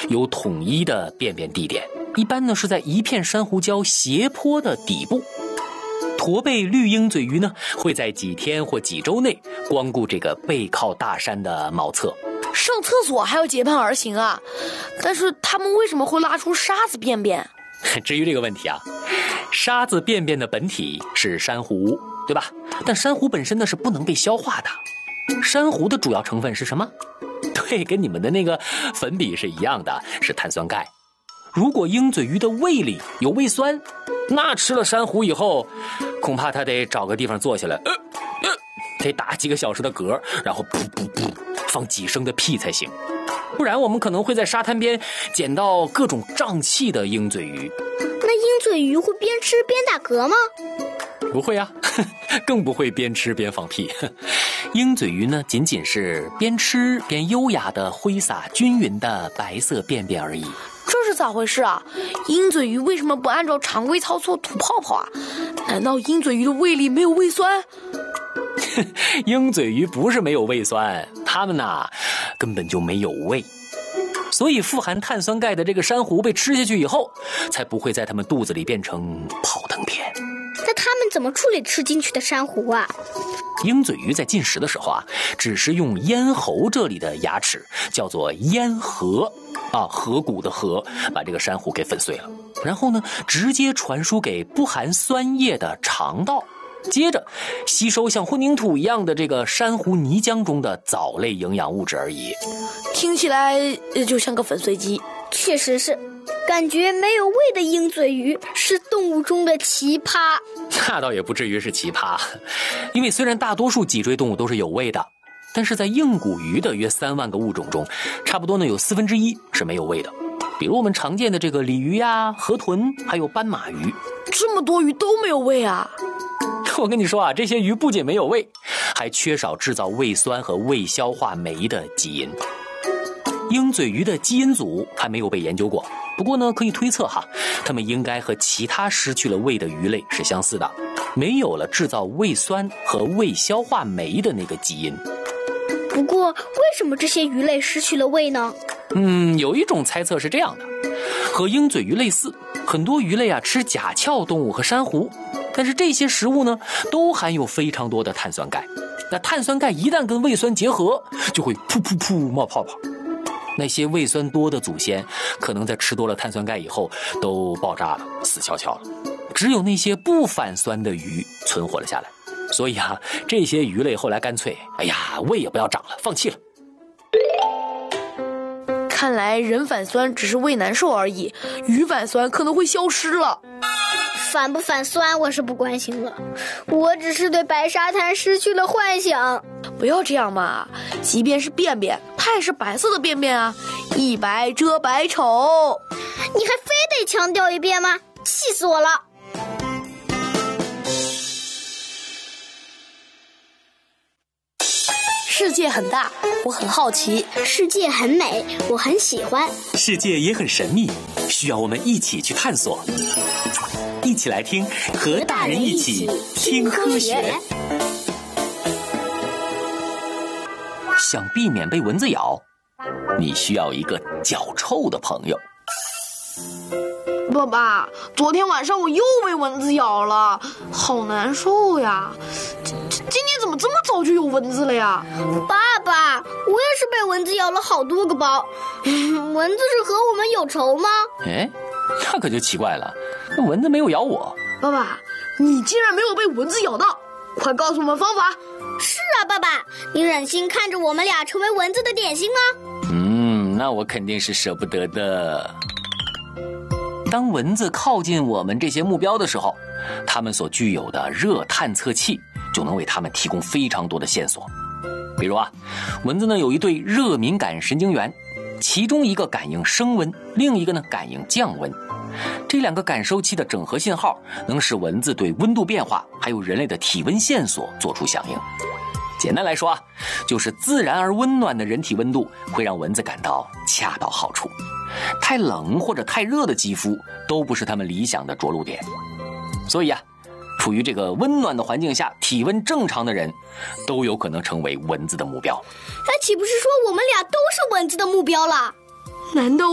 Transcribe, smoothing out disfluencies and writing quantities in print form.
有统一的便便地点，一般呢是在一片珊瑚礁斜坡的底部。驼背绿鹰嘴鱼呢，会在几天或几周内光顾这个背靠大山的茅厕。 上厕所还要结伴而行啊？但是它们为什么会拉出沙子便便？ 至于这个问题啊，沙子便便的本体是珊瑚，对吧？但珊瑚本身呢是不能被消化的。珊瑚的主要成分是什么？对，跟你们的那个粉笔是一样的，是碳酸钙。如果鹰嘴鱼的胃里有胃酸，那吃了珊瑚以后，恐怕它得找个地方坐下来，得打几个小时的嗝，然后噗噗噗放几声的屁才行。不然我们可能会在沙滩边捡到各种胀气的鹰嘴鱼。 那鹰嘴鱼会边吃边打嗝吗？ 不会啊，更不会边吃边放屁。鹰嘴鱼呢，仅仅是边吃边优雅地挥洒均匀的白色便便而已。 这是咋回事啊？鹰嘴鱼为什么不按照常规操作吐泡泡啊？难道鹰嘴鱼的胃里没有胃酸？ 鹰嘴鱼不是没有胃酸，它们呐根本就没有胃。所以富含碳酸钙的这个珊瑚被吃下去以后，才不会在它们肚子里变成泡腾片。 那它们怎么处理吃进去的珊瑚啊？ 鹰嘴鱼在进食的时候啊，只是用咽喉这里的牙齿，叫做咽颌啊，颌骨的颌，把这个珊瑚给粉碎了，然后呢，直接传输给不含酸液的肠道，接着吸收像混凝土一样的这个珊瑚泥浆中的藻类营养物质而已。 听起来就像个粉碎机。 确实是，感觉没有胃的鹰嘴鱼是动物中的奇葩。 那倒也不至于是奇葩，因为虽然大多数脊椎动物都是有胃的，但是在硬骨鱼的约3万个物种中，差不多呢有1/4是没有胃的。比如我们常见的这个鲤鱼呀、河豚，还有斑马鱼。 这么多鱼都没有胃啊？ 我跟你说啊，这些鱼不仅没有胃，还缺少制造胃酸和胃消化酶的基因。鹰嘴鱼的基因组还没有被研究过，不过呢，可以推测哈，它们应该和其他失去了胃的鱼类是相似的，没有了制造胃酸和胃消化酶的那个基因。 不过，为什么这些鱼类失去了胃呢？ 有一种猜测是这样的，和鹰嘴鱼类似，很多鱼类啊吃甲壳动物和珊瑚，但是这些食物呢都含有非常多的碳酸钙。那碳酸钙一旦跟胃酸结合，就会噗噗噗冒泡泡。那些胃酸多的祖先，可能在吃多了碳酸钙以后都爆炸了，死翘翘了。只有那些不反酸的鱼存活了下来。所以啊，这些鱼类后来干脆，胃也不要长了，放弃了。 看来人反酸只是胃难受而已，鱼反酸可能会消失了。 反不反酸我是不关心了，我只是对白沙滩失去了幻想。 不要这样嘛，即便是便便，它也是白色的便便啊，一白遮百丑。 你还非得强调一遍吗？气死我了！ 世界很大，我很好奇； 世界很美，我很喜欢； 世界也很神秘，需要我们一起去探索。一起来听，和大人一起听科学。想避免被蚊子咬，你需要一个脚臭的朋友。 爸爸，昨天晚上我又被蚊子咬了，好难受呀！今天怎么这么早就有蚊子了呀？ 爸爸，我也是被蚊子咬了好多个包。蚊子是和我们有仇吗？ 那可就奇怪了，蚊子没有咬我。 爸爸，你竟然没有被蚊子咬到，快告诉我们方法。 是啊，爸爸，你忍心看着我们俩成为蚊子的点心吗？ 那我肯定是舍不得的。当蚊子靠近我们这些目标的时候，它们所具有的热探测器就能为它们提供非常多的线索。比如啊，蚊子呢有一对热敏感神经元，其中一个感应升温，另一个呢感应降温。这2个感受器的整合信号能使蚊子对温度变化还有人类的体温线索做出响应。简单来说啊，就是自然而温暖的人体温度会让蚊子感到恰到好处，太冷或者太热的肌肤都不是它们理想的着陆点。所以啊，处于这个温暖的环境下，体温正常的人都有可能成为蚊子的目标。 那岂不是说我们俩都是蚊子的目标了？ 难道